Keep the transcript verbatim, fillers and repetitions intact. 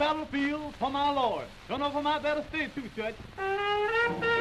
battlefield for my Lord. Don't know if I might better stay too, Judge.